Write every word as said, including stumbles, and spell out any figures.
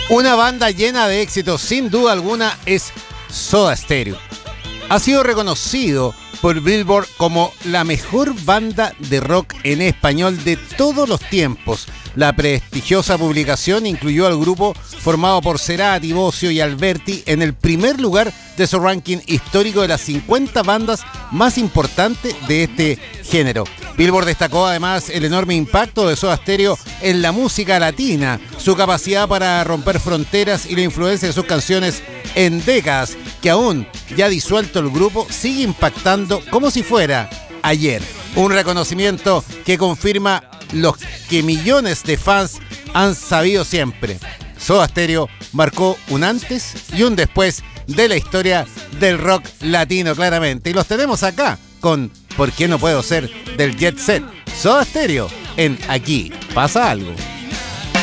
Una banda llena de éxitos, sin duda alguna, es Soda Stereo. Ha sido reconocido por Billboard como la mejor banda de rock en español de todos los tiempos. La prestigiosa publicación incluyó al grupo formado por Cerati, Bossio y Alberti en el primer lugar de su ranking histórico de las cincuenta bandas más importantes de este género. Billboard destacó además el enorme impacto de Soda Stereo en la música latina, su capacidad para romper fronteras y la influencia de sus canciones en décadas, que aún ya disuelto el grupo sigue impactando como si fuera ayer. Un reconocimiento que confirma lo que millones de fans han sabido siempre. Soda Stereo marcó un antes y un después de la historia del rock latino, claramente. Y los tenemos acá con ¿Por qué no puedo ser del Jet Set? Soda Stereo en Aquí Pasa Algo.